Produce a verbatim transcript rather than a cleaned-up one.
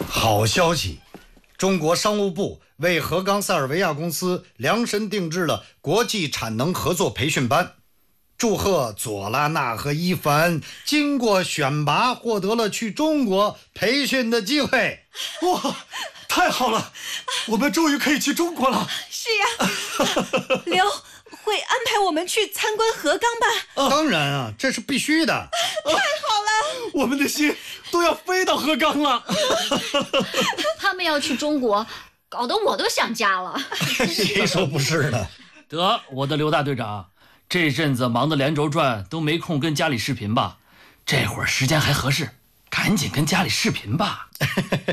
好消息，中国商务部为河钢塞尔维亚公司量身定制了国际产能合作培训班。祝贺佐拉娜和伊凡经过选拔获得了去中国培训的机会。 哇，太好了，我们终于可以去中国了。 是呀，刘会安排我们去参观河钢吧？ 当然啊，这是必须的。 太好了， 我们的心都要飞到河钢了。 他们要去中国，搞得我都想家了。 谁说不是呢？ 得，我的刘大队长，这阵子忙得连轴转，都没空跟家里视频吧？这会儿时间还合适，赶紧跟家里视频吧。